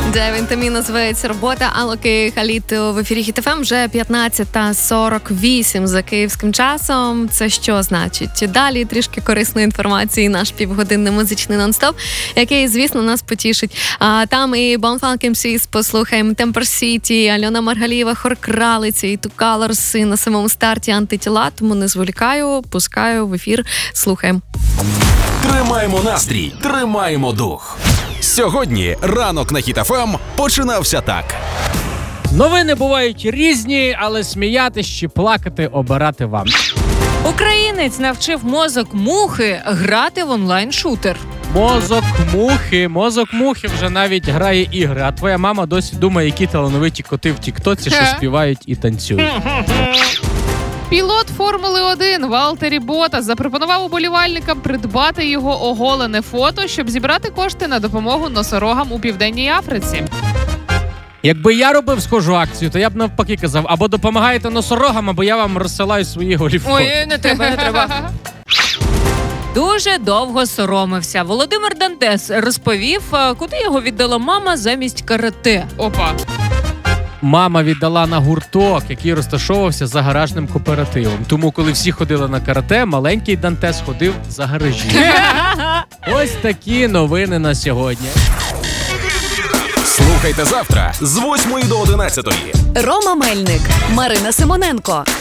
Девінтамі називається робота Алоки Халіту в ефірі Хіт ФМ. Вже 15:48 за київським часом. Це що значить? Далі трішки корисної інформації, наш півгодинний музичний нон-стоп, який, звісно, нас потішить. Там і Bumfunk MCs послухаємо, Temper City, Альона Маргалієва, Хоркралиця і Two Colors, і на самому старті антитіла, тому не зволікаю, пускаю в ефір, слухаємо. Тримаємо настрій, тримаємо дух. Сьогодні ранок на Хіт ФМ починався так. Новини бувають різні, але сміятись чи плакати обирати вам. Українець навчив мозок мухи грати в онлайн-шутер. Мозок мухи вже навіть грає ігри, а твоя мама досі думає, які талановиті коти в тіктоці, що співають і танцюють. Пілот Формули-1 Валтері Ботас запропонував уболівальникам придбати його оголене фото, щоб зібрати кошти на допомогу носорогам у Південній Африці. Якби я робив схожу акцію, то я б навпаки казав, або допомагаєте носорогам, або я вам розсилаю свої голі фото. Ой, не треба. Дуже довго соромився. Володимир Дантес розповів, куди його віддала мама замість карате. Опа. Мама віддала на гурток, який розташовувався за гаражним кооперативом. Тому, коли всі ходили на карате, маленький Дантес ходив за гаражі. Ось такі новини на сьогодні. Слухайте завтра з 8 до 11. Рома Мельник, Марина Симоненко.